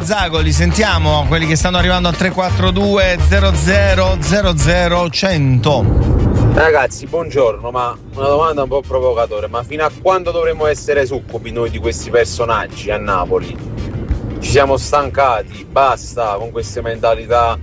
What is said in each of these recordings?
Zago, li sentiamo, quelli che stanno arrivando al 342 00 100. Ragazzi, buongiorno, ma una domanda un po' provocatoria, ma fino a quando dovremo essere succubi noi di questi personaggi a Napoli? Ci siamo stancati, basta con queste mentalità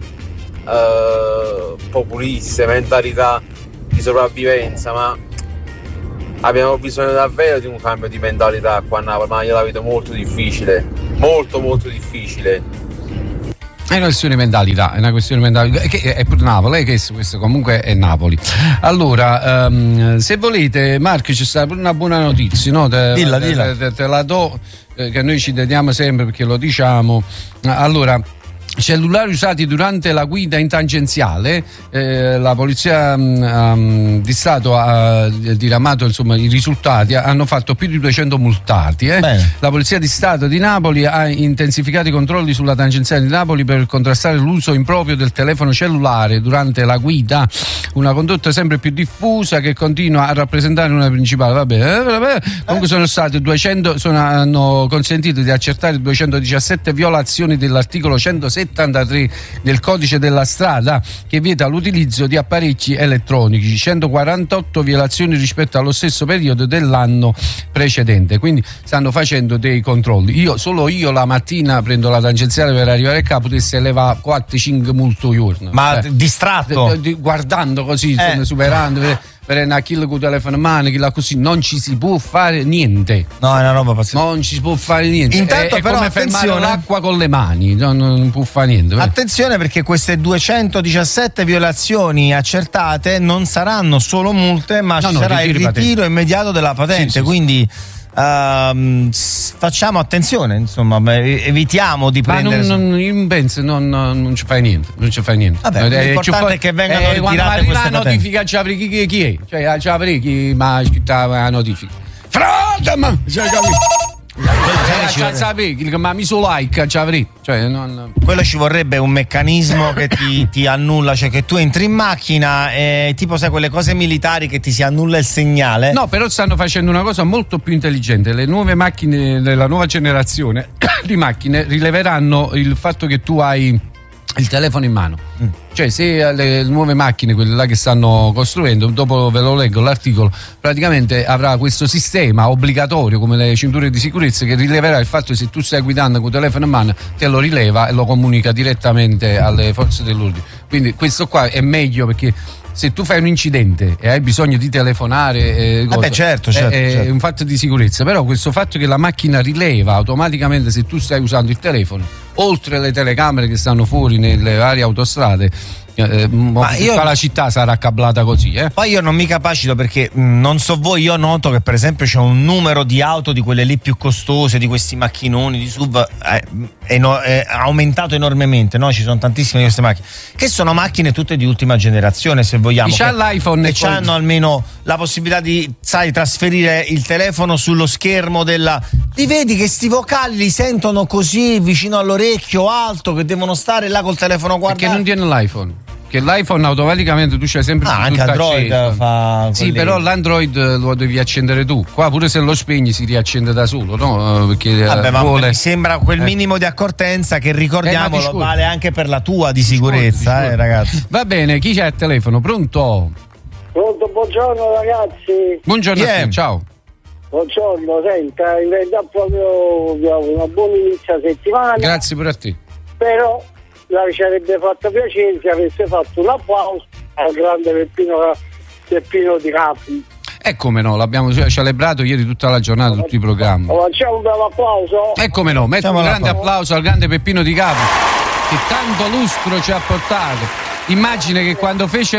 populiste, mentalità di sopravvivenza, ma abbiamo bisogno davvero di un cambio di mentalità qua a Napoli, ma io la vedo molto difficile, molto difficile. È una questione di mentalità, è una questione di mentalità, che è pure Napoli, che questo comunque è Napoli. Allora, se volete, Marco, ci sta pure una buona notizia, no? Dilla. Te la do, che noi ci teniamo sempre perché lo diciamo. Allora, cellulari usati durante la guida in tangenziale, la polizia di Stato ha diramato insomma i risultati, hanno fatto più di 200 multati. La polizia di Stato di Napoli ha intensificato i controlli sulla tangenziale di Napoli per contrastare l'uso improprio del telefono cellulare durante la guida, una condotta sempre più diffusa che continua a rappresentare una principale. Comunque sono stati 200, hanno consentito di accertare 217 violazioni dell'articolo 173 del codice della strada, che vieta l'utilizzo di apparecchi elettronici, 148 violazioni rispetto allo stesso periodo dell'anno precedente. Quindi stanno facendo dei controlli. Solo io la mattina prendo la tangenziale per arrivare a capo, potesse levare 4-5 multe al giorno. Ma distratto? Guardando così, superando, per una kill con il telefono in mano, così non ci si può fare niente. No, è una roba pazzesca. Non ci si può fare niente. Intanto, è però, come fermare l'acqua con le mani, non può fare niente. Attenzione, perché queste 217 violazioni accertate non saranno solo multe, ma ci sarà il ritiro immediato della patente. Sì. Quindi facciamo attenzione, insomma, evitiamo di prendere. Non penso, non ci fai niente. Vabbè, l'importante è che vengano ritirate queste la notifica ci apri chi è, cioè ci apri chi ma la notifica. Frate, ma ma mi su like ci apri, cioè quello ci vorrebbe un meccanismo che ti annulla, cioè che tu entri in macchina e tipo sai quelle cose militari che ti si annulla il segnale. No, però stanno facendo una cosa molto più intelligente. Le nuove macchine della nuova generazione di macchine rileveranno il fatto che tu hai il telefono in mano. Cioè, se le nuove macchine, quelle là che stanno costruendo, dopo ve lo leggo l'articolo, praticamente avrà questo sistema obbligatorio come le cinture di sicurezza che rileverà il fatto che se tu stai guidando con il telefono in mano te lo rileva e lo comunica direttamente alle forze dell'ordine. Quindi questo qua è meglio, perché se tu fai un incidente e hai bisogno di telefonare, certo. È un fatto di sicurezza. Però questo fatto che la macchina rileva automaticamente se tu stai usando il telefono, oltre alle telecamere che stanno fuori nelle varie autostrade, tutta la città sarà cablata così. Poi io non mi capacito, perché non so voi, io noto che per esempio c'è un numero di auto di quelle lì più costose, di questi macchinoni, di SUV, è aumentato enormemente, no? Ci sono tantissime di queste macchine che sono macchine tutte di ultima generazione, se vogliamo, c'ha l'iPhone e hanno almeno la possibilità di, trasferire il telefono sullo schermo li vedi che sti vocali li sentono così vicino all'orecchio alto, che devono stare là col telefono guardato. Perché non tiene l'iPhone? Che l'iPhone automaticamente tu c'hai sempre anche Android acceso. Fa sì, però l'Android lo devi accendere tu. Qua pure se lo spegni si riaccende da solo, no? Perché mi sembra quel minimo di accortenza che, ricordiamolo, vale anche per la tua di sicurezza, ragazzi. Va bene, chi c'è al telefono? Pronto, buongiorno ragazzi. Buongiorno a te, ciao. Buongiorno, senta, in verità proprio una buona inizio settimana. Grazie pure a te. Però ci avrebbe fatto piacere se avesse fatto un applauso al grande Peppino Di Capri. E come no, l'abbiamo celebrato ieri tutta la giornata, tutti i programmi. Facciamo un bel applauso. E come no, metto un grande applauso al grande Peppino Di Capri, che tanto lustro ci ha portato. Immagina che quando fece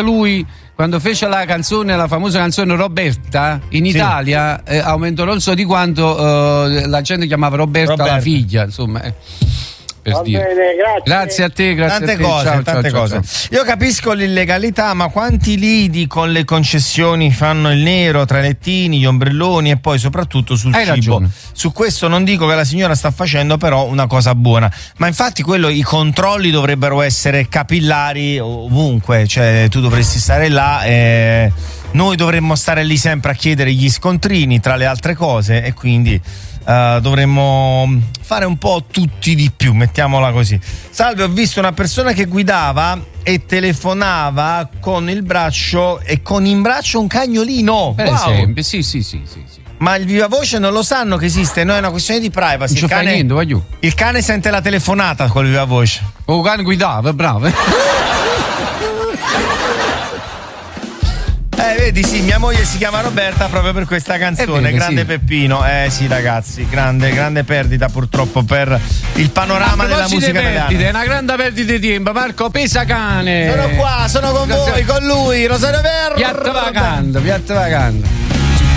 la canzone, la famosa canzone Roberta, in Italia aumentò non so di quanto la gente chiamava Roberta la figlia, insomma. Va bene, grazie a te, tante cose. Io capisco l'illegalità, ma quanti lidi con le concessioni fanno il nero tra i lettini, gli ombrelloni e poi soprattutto sul cibo. Ragione. Su questo non dico che la signora sta facendo però una cosa buona, ma infatti i controlli dovrebbero essere capillari ovunque, cioè tu dovresti stare là noi dovremmo stare lì sempre a chiedere gli scontrini tra le altre cose, e quindi dovremmo fare un po' tutti di più, mettiamola così. Salve, ho visto una persona che guidava e telefonava con il braccio e con in braccio un cagnolino. Per esempio, sì. Ma il viva voce non lo sanno che esiste, no? È una questione di privacy. Non ci fai niente, vai giù. Il cane sente la telefonata col viva voce. O il cane guidava, bravo. Vedi, sì, mia moglie si chiama Roberta proprio per questa canzone. Bene, grande sì. Peppino. Sì, ragazzi, grande perdita purtroppo per il panorama della musica italiana. È una grande perdita di tempo. Marco Pesacane. Sono qua, sono con voi, con lui, Rosario Verdi. Piatta vacando.